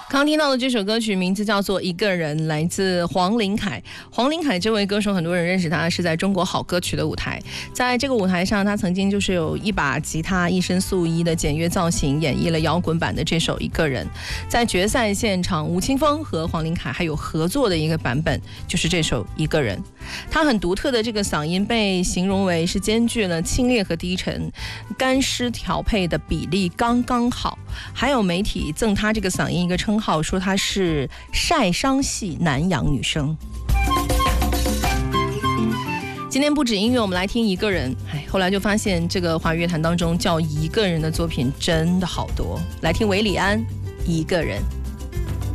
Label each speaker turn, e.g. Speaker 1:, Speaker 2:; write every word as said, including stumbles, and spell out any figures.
Speaker 1: 刚听到的这首歌曲名字叫做《一个人》，来自黄凌凯。黄凌凯这位歌手，很多人认识他是在中国好歌曲的舞台，在这个舞台上，他曾经就是有一把吉他、一身素衣的简约造型，演绎了摇滚版的这首《一个人》。在决赛现场，吴青峰和黄凌凯还有合作的一个版本，就是这首《一个人》。他很独特的这个嗓音被形容为是兼具了清冽和低沉，干湿调配的比例刚刚好。还有媒体赠他这个嗓音一个称号，说他是晒伤系南洋女生。今天不止音乐，我们来听一个人。哎，后来就发现这个华语乐坛当中叫一个人的作品真的好多。来听韦礼安《一个人》。